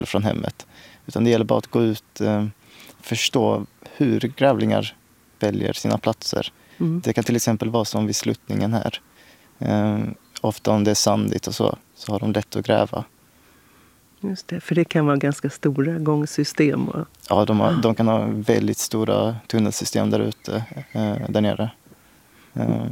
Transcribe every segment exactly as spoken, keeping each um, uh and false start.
från hemmet. Utan det gäller bara att gå ut och förstå hur grävlingar väljer sina platser. Mm. Det kan till exempel vara som vid sluttningen här. Eh, ofta om det är sandigt och så, så har de lätt att gräva. Just det, för det kan vara ganska stora gångsystem. Och... Ja, de, har, de kan ha väldigt stora tunnelsystem där ute, eh, där nere. Eh.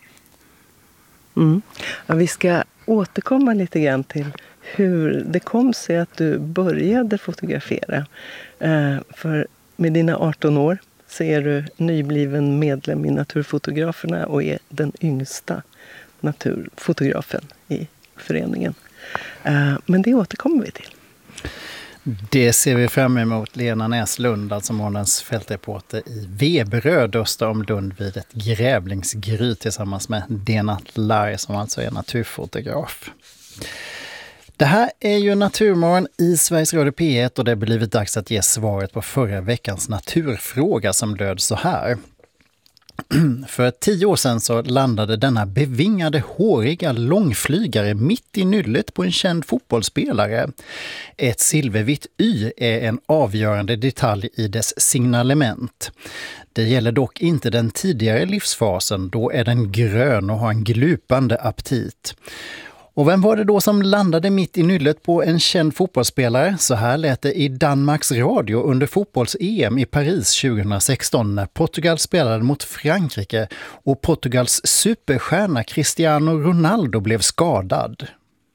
Mm. Ja, vi ska återkomma lite grann till hur det kom sig att du började fotografera. Eh, för med dina arton år så är du nybliven medlem i Naturfotograferna och är den yngsta naturfotografen i föreningen. Uh, men det återkommer vi till. Det ser vi fram emot. Lena Näslund, alltså månadens fältreporter i Veberöd öster om Lund vid ett grävlingsgry tillsammans med Denat Larr som alltså är naturfotograf. Det här är ju Naturmorgon i Sveriges Radio P ett och det har blivit dags att ge svaret på förra veckans naturfråga som löd så här. För tio år sedan så landade denna bevingade håriga långflygare mitt i nyllet på en känd fotbollsspelare. Ett silvervitt Y är en avgörande detalj i dess signalement. Det gäller dock inte den tidigare livsfasen, då är den grön och har en glupande aptit. Och vem var det då som landade mitt i nyllet på en känd fotbollsspelare? Så här lät det i Danmarks Radio under fotbolls-E M i Paris tjugohundrasexton när Portugal spelade mot Frankrike och Portugals superstjärna Cristiano Ronaldo blev skadad.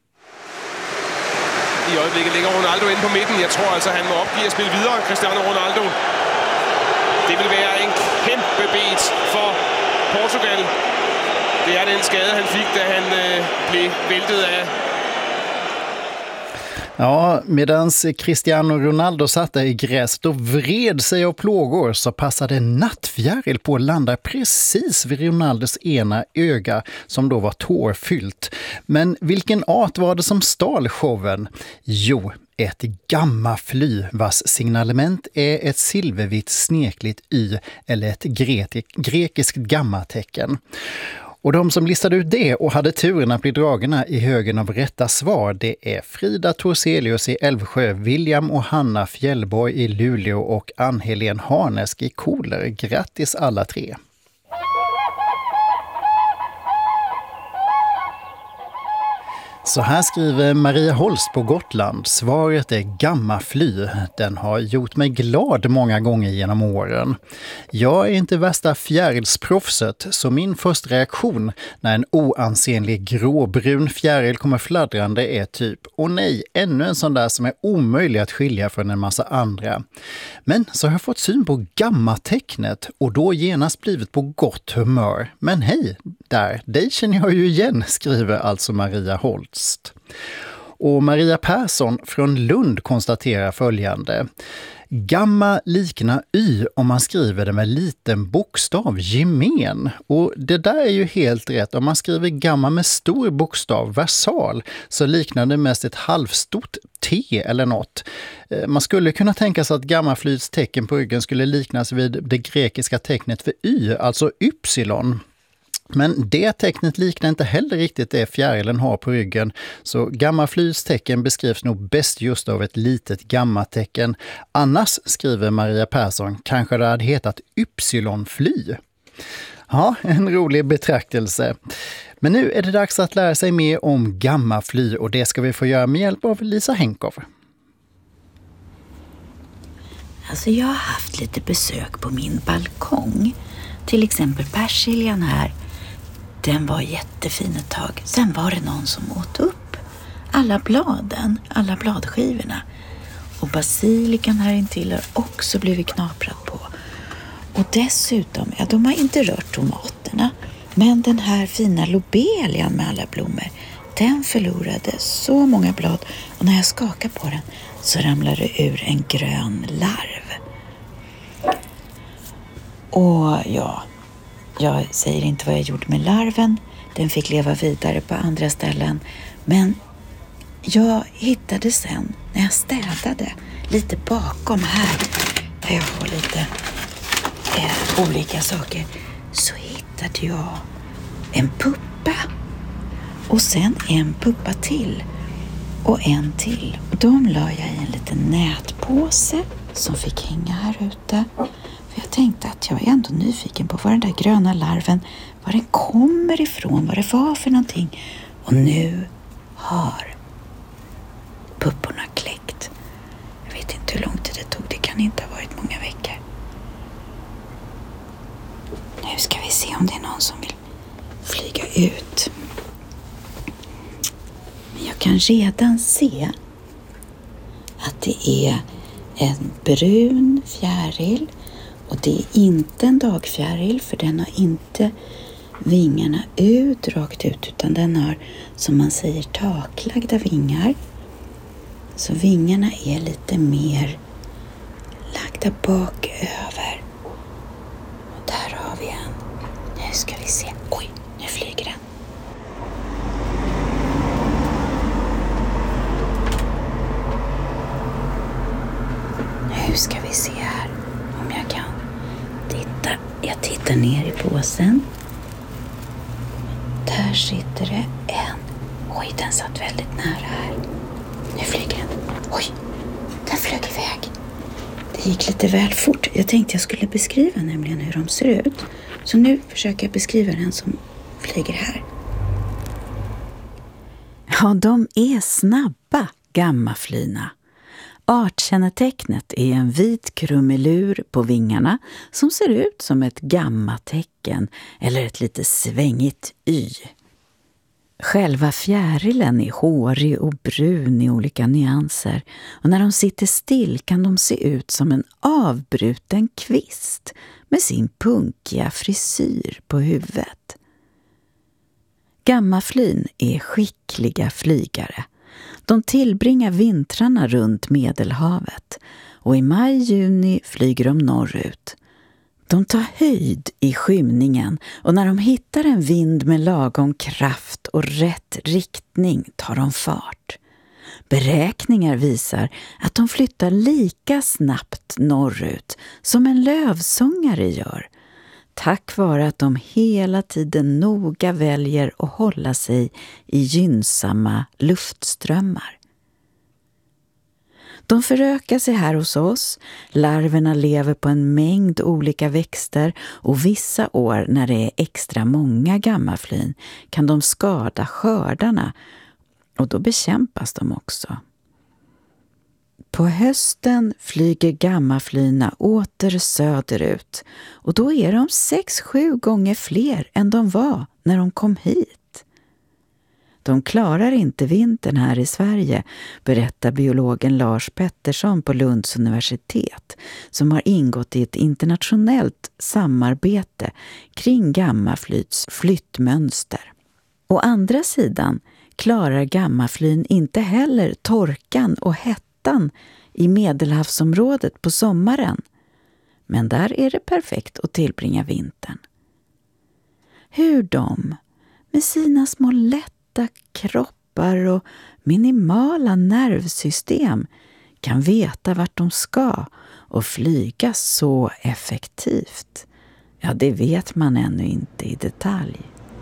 I øjeblikket ligger Ronaldo inde på midten. Jeg tror altså, han må opgive at spille videre. Cristiano Ronaldo. Det vil være en kæmpe bet for Portugal. Det är den skade han fick där han eh, blev vältet av. Ja, medan Cristiano Ronaldo satt i gräset och vred sig av plågor så passade nattfjäril på att landa precis vid Ronaldos ena öga som då var tårfyllt. Men vilken art var det som stal showen? Jo, ett gammafly vars signalement är ett silvervitt snekligt Y eller ett gre- grekiskt gammatecken. Och de som listade ut det och hade turen att bli dragna i högen av rätta svar, det är Frida Torselius i Älvsjö, William och Hanna Fjällborg i Luleå och Ann-Helén Harnesk i Koler. Grattis alla tre! Så här skriver Maria Holst på Gotland. Svaret är gammafly. Den har gjort mig glad många gånger genom åren. Jag är inte värsta fjärilsproffset, så min första reaktion när en oansenlig gråbrun fjäril kommer fladdrande är typ åh nej, ännu en sån där som är omöjlig att skilja från en massa andra. Men så har jag fått syn på gammatecknet och då genast blivit på gott humör. Men hej, där, dig känner jag ju igen, skriver alltså Maria Holst. Och Maria Persson från Lund konstaterar följande. Gamma liknar Y om man skriver det med liten bokstav, gemen. Och det där är ju helt rätt. Om man skriver gamma med stor bokstav, versal, så liknar det mest ett halvstort T eller något. Man skulle kunna tänka sig att gammaflyts tecken på ryggen skulle liknas vid det grekiska tecknet för Y, alltså ypsilon. Men det tecknet liknar inte heller riktigt det fjärilen har på ryggen, så gammaflyts tecken beskrivs nog bäst just av ett litet gammatecken. Annars, skriver Maria Persson, kanske det hade hetat ypsilonfly. Ja, en rolig betraktelse. Men nu är det dags att lära sig mer om gammafly och det ska vi få göra med hjälp av Lisa Henkow. Alltså jag har haft lite besök på min balkong. Till exempel persiljan här. Den var jättefin ett tag. Sen var det någon som åt upp alla bladen, alla bladskivorna. Och basilikan här intill har också blivit knaprat på. Och dessutom, ja, de har inte rört tomaterna. Men den här fina lobelian med alla blommor, den förlorade så många blad. Och när jag skakar på den så ramlar det ur en grön larv. Och ja, jag säger inte vad jag gjorde med larven. Den fick leva vidare på andra ställen. Men jag hittade sen, när jag städade, lite bakom här, där jag har lite eh, olika saker, så hittade jag en puppa. Och sen en puppa till. och en till. De la jag i en liten nätpåse som fick hänga här ute. För jag tänkte att jag är ändå nyfiken på var den där gröna larven, var den kommer ifrån, vad det var för någonting. Och nu har pupporna kläckt. Jag vet inte hur lång tid det tog, det kan inte ha varit många veckor. Nu ska vi se om det är någon som vill flyga ut. Men jag kan redan se att det är en brun fjäril. Och det är inte en dagfjäril, för den har inte vingarna ut, rakt ut, utan den har, som man säger, taklagda vingar. Så vingarna är lite mer lagda baköver. Och där har vi en. Nu ska vi se. Oj, nu flyger den. Nu ska vi se här om jag kan titta. Jag tittar ner i påsen. Där sitter det en. Oj, den satt väldigt nära här. Nu flyger den. Oj, den flög iväg. Det gick lite väl fort. Jag tänkte jag skulle beskriva nämligen hur de ser ut. Så nu försöker jag beskriva den som flyger här. Ja, de är snabba, gammaflyna. Artkännetecknet är en vit krumelur på vingarna som ser ut som ett gammatecken eller ett lite svängigt y. Själva fjärilen är hårig och brun i olika nyanser, och när de sitter still kan de se ut som en avbruten kvist med sin punkiga frisyr på huvudet. Gammaflyn är skickliga flygare. De tillbringar vintrarna runt Medelhavet och i maj-juni flyger de norrut. De tar höjd i skymningen, och när de hittar en vind med lagom kraft och rätt riktning tar de fart. Beräkningar visar att de flyttar lika snabbt norrut som en lövsångare gör, tack vare att de hela tiden noga väljer att hålla sig i gynnsamma luftströmmar. De förökar sig här hos oss. Larverna lever på en mängd olika växter, och vissa år när det är extra många gammaflyn kan de skada skördarna, och då bekämpas de också. På hösten flyger gammaflyna åter söderut, och då är de sex, sju gånger fler än de var när de kom hit. De klarar inte vintern här i Sverige, berättar biologen Lars Pettersson på Lunds universitet, som har ingått i ett internationellt samarbete kring gammaflyts flyttmönster. Å andra sidan klarar gammaflyn inte heller torkan och hettan i Medelhavsområdet på sommaren, men där är det perfekt att tillbringa vintern. Hur de, med sina små lätta kroppar och minimala nervsystem, kan veta vart de ska och flyga så effektivt, ja, det vet man ännu inte i detalj.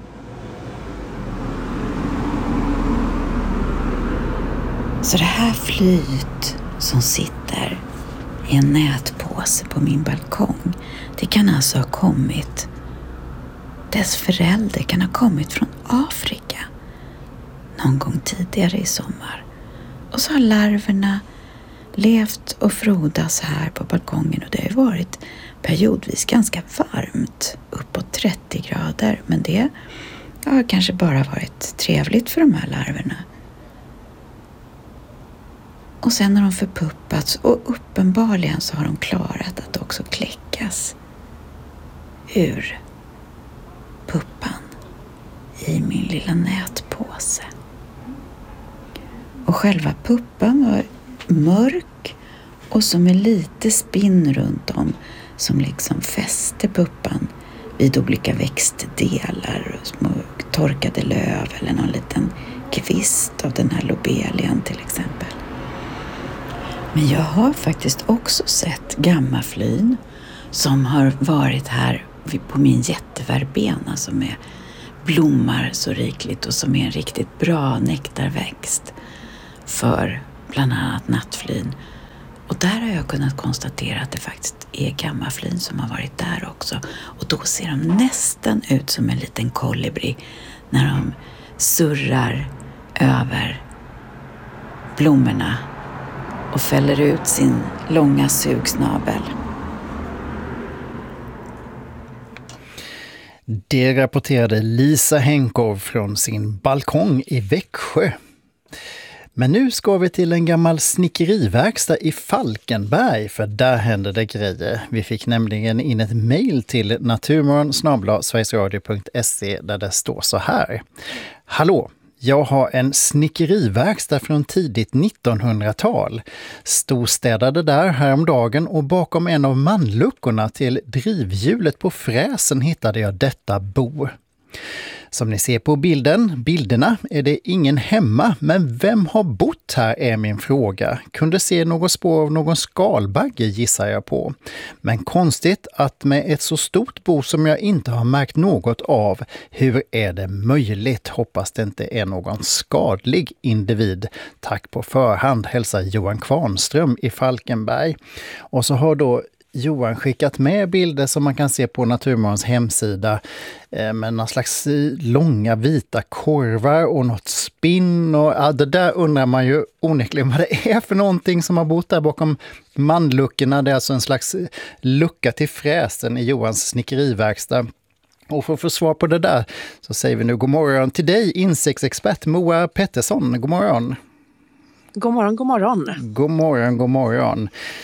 Så det här flyt som sitter i en nätpåse på min balkong, det kan alltså ha kommit, dess förälder kan ha kommit från Afrika någon gång tidigare i sommar. Och så har larverna levt och frodats här på balkongen, och det har varit periodvis ganska varmt, uppåt trettio grader, men det har kanske bara varit trevligt för de här larverna. Och sen har de förpuppats, och uppenbarligen så har de klarat att också kläckas ur puppan i min lilla nätpåse. Och själva puppan var mörk och som en lite spinn runt om som liksom fäste puppan vid olika växtdelar, små torkade löv eller någon liten kvist av den här lobelian till exempel. Men jag har faktiskt också sett gammaflyn som har varit här på min jätteverbena som är blommar så rikligt och som är en riktigt bra nektarväxt. för bland annat nattflyn. Och där har jag kunnat konstatera att det faktiskt är gammaflyn som har varit där också. Och då ser de nästan ut som en liten kolibri när de surrar över blommorna och fäller ut sin långa sugsnabel. Det rapporterade Lisa Henkow från sin balkong i Växjö. Men nu ska vi till en gammal snickeriverkstad i Falkenberg, för där händer det grejer. Vi fick nämligen in ett mejl till naturmorgon snabel-a sverigesradio punkt se där det står så här. Hallå! Jag har en snickeriverkstad från tidigt nittonhundratal. Storstädade där häromdagen och bakom en av manluckorna till drivhjulet på fräsen hittade jag detta bo. Som ni ser på bilden, bilderna är det ingen hemma, men vem har bott här är min fråga. Kunde se något spår av någon skalbagge gissar jag på. Men konstigt att med ett så stort bo som jag inte har märkt något av, hur är det möjligt? Hoppas det inte är någon skadlig individ. Tack på förhand, hälsar Johan Kvarnström i Falkenberg. Och så har då Johan skickat med bilder som man kan se på Naturmorgons hemsida eh, med någon slags långa vita korvar och något spinn. Och, ja, det där undrar man ju onekligen vad det är för någonting som har bott där bakom manluckorna. Det är alltså en slags lucka till fräsen i Johans snickeriverkstad. Och för att få svar på det där så säger vi nu god morgon till dig, insektsexpert Moa Pettersson. God morgon. God morgon, god morgon. God morgon, god morgon.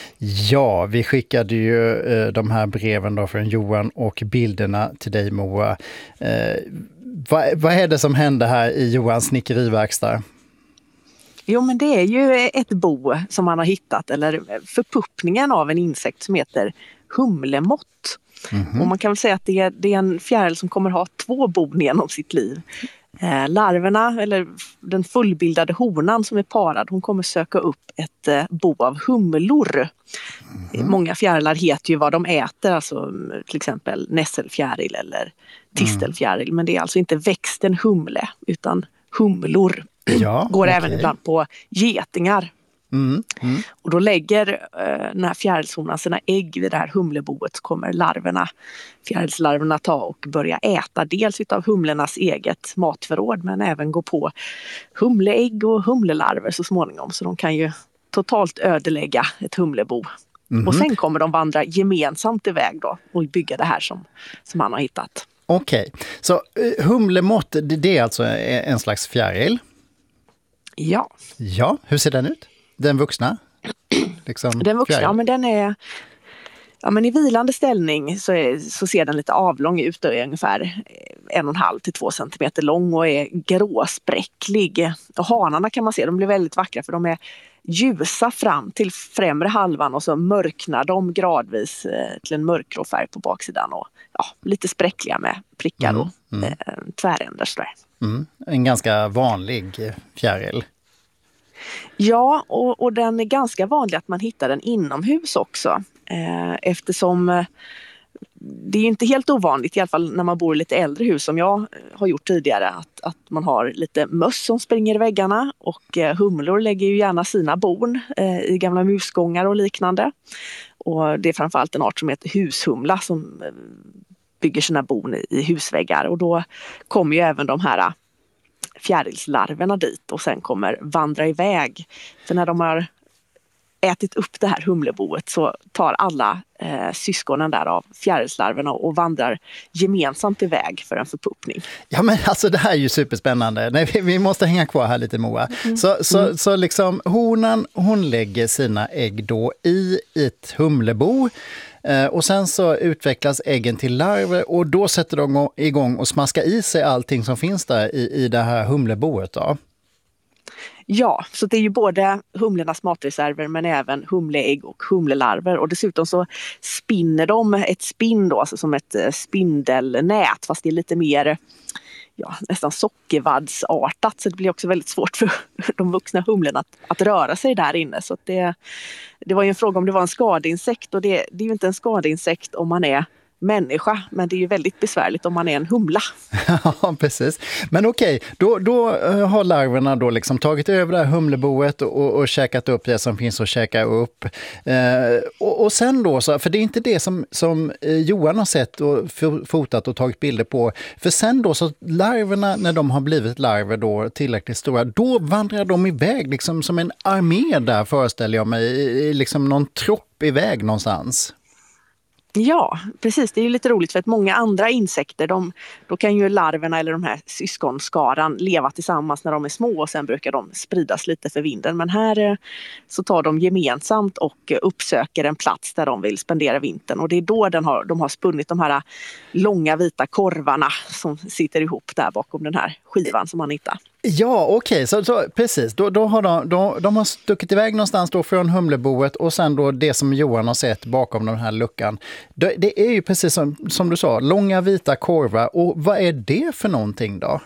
Ja, vi skickade ju eh, de här breven då från Johan och bilderna till dig, Moa. Eh, vad, vad är det som händer här i Johans snickeriverkstad? Jo, men det är ju ett bo som man har hittat, eller förpuppningen av en insekt som heter humlemott. Mm-hmm. Och man kan väl säga att det är, det är en fjäril som kommer ha två bon genom sitt liv. Eh, larverna, eller den fullbildade honan som är parad, hon kommer söka upp ett eh, bo av humlor. Mm. Många fjärilar heter ju vad de äter, alltså till exempel nässelfjäril eller tistelfjäril. Mm. Men det är alltså inte växten humle utan humlor. Ja, går okay. Även ibland på getingar. Mm, mm. Och då lägger uh, den här fjärilshonan sina ägg vid det här humleboet, så kommer larverna, fjärilslarverna ta och börja äta dels utav humlornas eget matförråd, men även gå på humleägg och humlelarver så småningom, så de kan ju totalt ödelägga ett humlebo. Mm. Och sen kommer de vandra gemensamt iväg då och bygga det här som, som man har hittat. Okej, okay. Så uh, humlemott, det, det är alltså en slags fjäril? Ja. Ja, hur ser den ut? Den vuxna? Liksom den vuxna, ja, men den är... Ja, men i vilande ställning så, är, så ser den lite avlång ut och är ungefär en och en halv till två centimeter lång och är gråspräcklig. Och hanarna kan man se, de blir väldigt vackra för de är ljusa fram till främre halvan och så mörknar de gradvis eh, till en mörkgrå färg på baksidan och ja, lite spräckliga med prickar mm, och mm. Eh, tvärändar sådär. Mm. En ganska vanlig fjäril. Ja, och, och den är ganska vanlig att man hittar den inomhus också. Eh, eftersom eh, det är inte helt ovanligt, i alla fall när man bor i lite äldre hus som jag har gjort tidigare, att, att man har lite möss som springer i väggarna och eh, humlor lägger ju gärna sina bon eh, i gamla musgångar och liknande. Och det är framförallt en art som heter hushumla som eh, bygger sina bon i, i husväggar, och då kommer ju även de här fjärilslarverna dit och sen kommer vandra iväg. För när de har ätit upp det här humleboet så tar alla eh, syskonen där av fjärilslarverna och vandrar gemensamt iväg för en förpuppning. Ja, men alltså det här är ju superspännande. Nej, vi, vi måste hänga kvar här lite, Moa. Mm. Så, så, mm. så liksom honan, hon lägger sina ägg då i ett humlebo. Och sen så utvecklas äggen till larver och då sätter de igång och smaskar i sig allting som finns där i, i det här humleboet då. Ja, så det är ju både humlornas matreserver men även humleägg och humlelarver. Och dessutom så spinner de ett spinn då, alltså som ett spindelnät, fast det är lite mer... Ja, nästan sockervaddsartat, så det blir också väldigt svårt för de vuxna humlorna att, att röra sig där inne. Så att det, det var ju en fråga om det var en skadeinsekt, och det, det är ju inte en skadeinsekt om man är människa, men det är ju väldigt besvärligt om man är en humla. Ja, precis. Men okej, då, då har larverna då liksom tagit över det här humleboet och, och käkat upp det som finns att käka upp. Eh, och, och sen då, så, för det är inte det som, som Johan har sett och fotat och tagit bilder på. För sen då, så larverna, när de har blivit larver då tillräckligt stora, då vandrar de iväg liksom som en armé där, föreställer jag mig, liksom någon tropp iväg någonstans. Ja, precis. Det är ju lite roligt för att många andra insekter, de, då kan ju larverna eller de här syskonskaran leva tillsammans när de är små och sen brukar de spridas lite för vinden. Men här så tar de gemensamt och uppsöker en plats där de vill spendera vintern. Och det är då den har, de har spunnit de här långa vita korvarna som sitter ihop där bakom den här skivan som man hittar. Ja, okej. Okay. Så, så, precis. Då, då har de, då, de har stuckit iväg någonstans då från humleboet och sen då det som Johan har sett bakom den här luckan. Det, det är ju precis som, som du sa, långa vita korvar. Och vad är det för någonting då?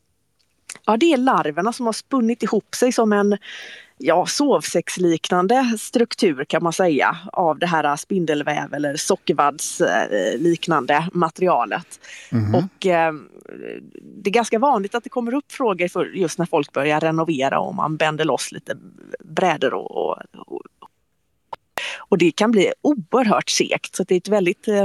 Ja, det är larverna som har spunnit ihop sig som en ja, sovsäcksliknande struktur kan man säga av det här spindelväv eller sockervaddsliknande materialet. Mm. Och eh, det är ganska vanligt att det kommer upp frågor för just när folk börjar renovera och man bänder loss lite brädor och, och, och, och det kan bli oerhört segt, så det är ett väldigt eh,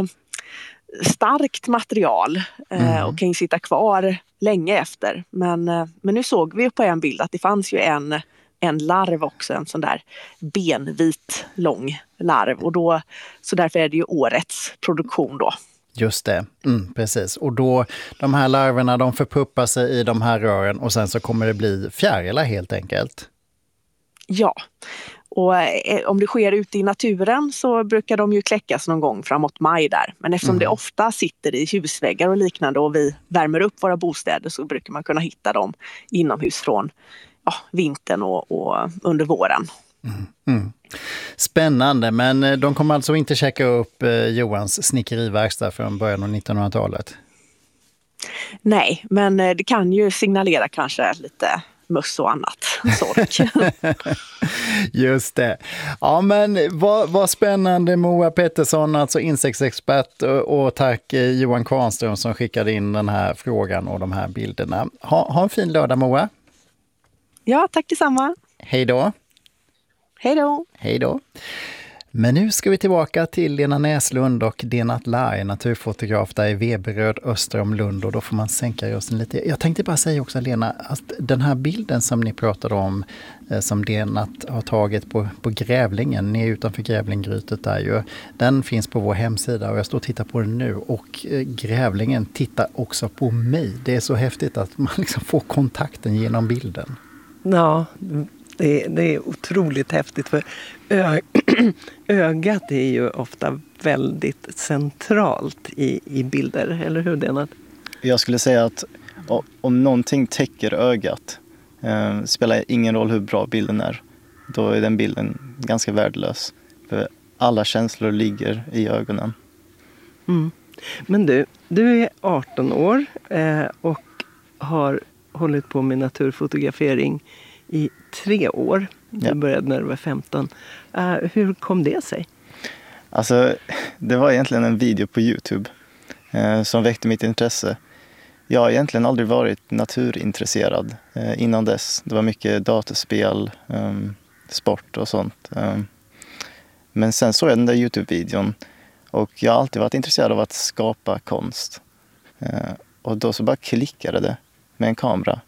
starkt material eh, mm. och kan ju sitta kvar länge efter. Men, eh, men nu såg vi på en bild att det fanns ju en en larv också, en sån där benvit lång larv, och då, så därför är det ju årets produktion då. Just det, mm, precis. Och då, de här larverna, de förpuppar sig i de här rören och sen så kommer det bli fjärilar helt enkelt. Ja, och eh, om det sker ute i naturen så brukar de ju kläckas någon gång framåt maj där. Men eftersom mm. det ofta sitter i husväggar och liknande och vi värmer upp våra bostäder, så brukar man kunna hitta dem inomhus från ja, vintern och, och under våren. Mm. Mm. Spännande, men de kommer alltså inte checka upp eh, Johans snickeriverkstad från början av nittonhundratalet? Nej, men det kan ju signalera kanske lite möss och annat sork. Just det. Ja, men vad, vad spännande, Moa Pettersson, alltså insektsexpert, och, och tack Johan Kvarnström som skickade in den här frågan och de här bilderna. Ha, ha en fin lördag, Moa. Ja, tack detsamma. Hej då. Hej då. Hej då. Men nu ska vi tillbaka till Lena Näslund och Denat Lai, naturfotograf där i Veberöd öster om Lund, och då får man sänka rösten lite. Jag tänkte bara säga också, Lena, att den här bilden som ni pratade om eh, som Denat har tagit på, på grävlingen, ni är utanför grävlinggrytet där ju, den finns på vår hemsida och jag står och tittar på den nu, och eh, grävlingen tittar också på mig. Det är så häftigt att man liksom får kontakten genom bilden. Ja, Det, det är otroligt häftigt, för ö, ögat är ju ofta väldigt centralt i, i bilder, eller hur, Denat? Jag skulle säga att om någonting täcker ögat eh, spelar ingen roll hur bra bilden är. Då är den bilden ganska värdelös. För alla känslor ligger i ögonen. Mm. Men du, du är arton år eh, och har hållit på med naturfotografering i tre år. Du ja. började när du var femton. Uh, hur kom det sig? Alltså, det var egentligen en video på YouTube eh, som väckte mitt intresse. Jag har egentligen aldrig varit naturintresserad eh, innan dess. Det var mycket datorspel, eh, sport och sånt. Eh. Men sen såg jag den där YouTube-videon och jag har alltid varit intresserad av att skapa konst. Eh, och då så bara klickade det med en kamera.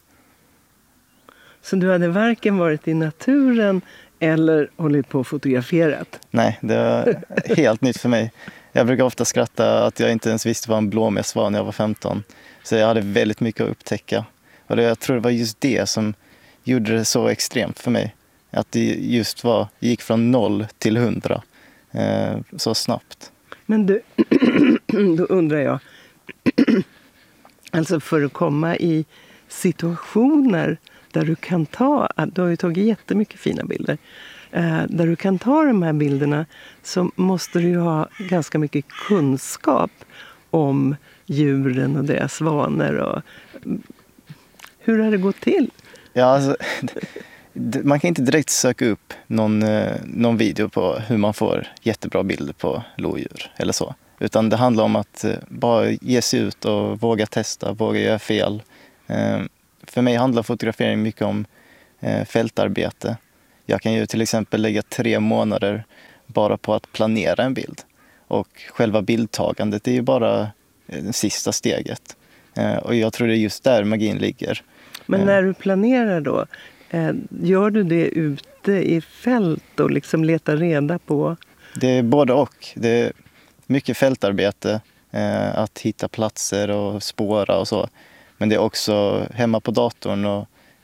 Så du hade varken varit i naturen eller hållit på och fotograferat? Nej, det var helt nytt för mig. Jag brukar ofta skratta att jag inte ens visste vad en blåmes var när jag var femton. Så jag hade väldigt mycket att upptäcka. Och det, jag tror det var just det som gjorde det så extremt för mig. Att det just var, gick från noll till hundra eh, så snabbt. Men du, då undrar jag, alltså för att komma i situationer där du kan ta, du har ju tagit jättemycket fina bilder, eh, där du kan ta de här bilderna, så måste du ju ha ganska mycket kunskap om djuren och deras vanor. Och, hur har det gått till? Ja, alltså, man kan inte direkt söka upp någon, någon video på hur man får jättebra bilder på lodjur eller så. Utan det handlar om att bara ge sig ut och våga testa, våga göra fel. För mig handlar fotografering mycket om fältarbete. Jag kan ju till exempel lägga tre månader bara på att planera en bild. Och själva bildtagandet är ju bara det sista steget. Och jag tror det är just där magin ligger. Men när du planerar då, gör du det ute i fält och liksom letar reda på? Det är både och. Det är mycket fältarbete, att hitta platser och spåra och så. Men det är också hemma på datorn och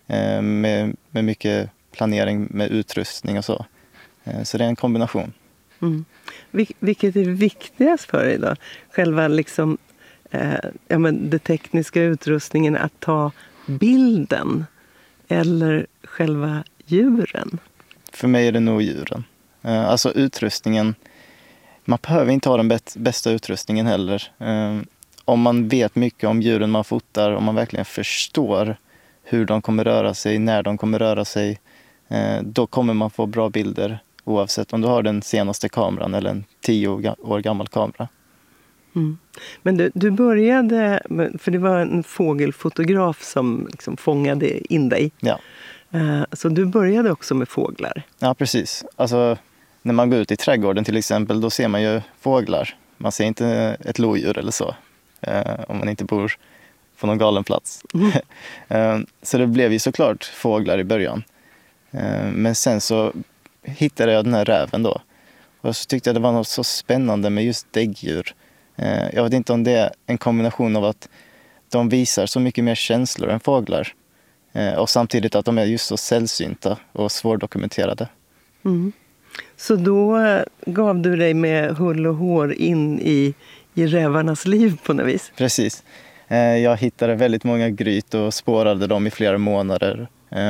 med, med mycket planering med utrustning och så. Så det är en kombination. Mm. Vil- vilket är viktigast för dig då? Själva liksom, eh, ja, men det tekniska utrustningen att ta bilden eller själva djuren? För mig är det nog djuren. Eh, alltså utrustningen, man behöver inte ha den bet- bästa utrustningen heller. Eh, om man vet mycket om djuren man fotar, om man verkligen förstår hur de kommer röra sig, när de kommer röra sig, eh, då kommer man få bra bilder oavsett om du har den senaste kameran eller en tio år gammal kamera. Mm. Men du, du började, för det var en fågelfotograf som liksom fångade in dig. Ja. Uh, så du började också med fåglar? Ja, precis. Alltså, när man går ut i trädgården till exempel, då ser man ju fåglar. Man ser inte ett lodjur eller så, uh, om man inte bor på någon galen plats. Mm. uh, så det blev ju såklart fåglar i början. Uh, men sen så hittade jag den här räven då. Och så tyckte jag det var något så spännande med just däggdjur. Jag vet inte om det är en kombination av att de visar så mycket mer känslor än fåglar. Och samtidigt att de är just så sällsynta och svårdokumenterade. Mm. Så då gav du dig med hull och hår in i, i rävarnas liv på något vis? Precis. Jag hittade väldigt många gryt och spårade dem i flera månader.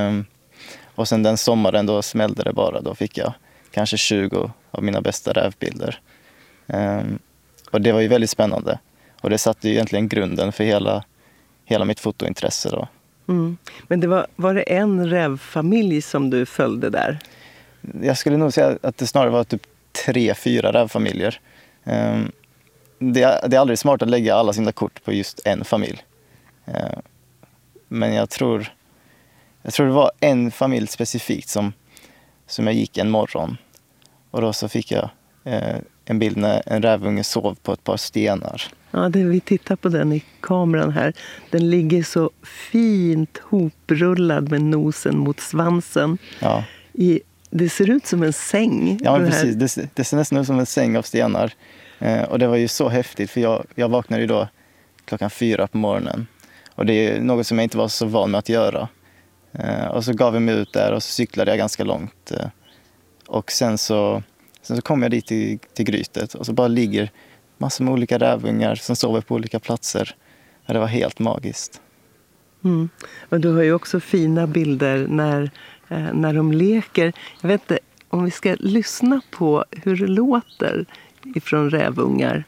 Och sen den sommaren då smällde det bara. Då fick jag kanske tjugo av mina bästa rävbilder. Um, och det var ju väldigt spännande. Och det satte ju egentligen grunden för hela, hela mitt fotointresse då. Mm. Men det var, var det en rävfamilj som du följde där? Jag skulle nog säga att det snarare var typ tre, fyra rävfamiljer. Um, det, är, det är aldrig smart att lägga alla sina kort på just en familj. Uh, men jag tror... Jag tror det var en familj specifikt som, som jag gick en morgon. Och då så fick jag eh, en bild när en rävunge sov på ett par stenar. Ja, det, vi tittar på den i kameran här. Den ligger så fint hoprullad med nosen mot svansen. Ja. I, det ser ut som en säng. Ja, men precis. Det, det ser nästan ut som en säng av stenar. Eh, och det var ju så häftigt för jag, jag vaknade ju då klockan fyra på morgonen. Och det är något som jag inte var så van med att göra. Uh, och så gav jag mig ut där och så cyklade jag ganska långt. Uh, och sen så, sen så kom jag dit till, till grytet och så bara ligger massor med olika rävungar som sover på olika platser. Ja, det var helt magiskt. Mm. Och du har ju också fina bilder när, eh, när de leker. Jag vet inte om vi ska lyssna på hur det låter ifrån rävungar.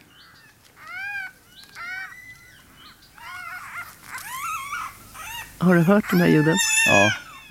Har du hört de här ljuden? Ja.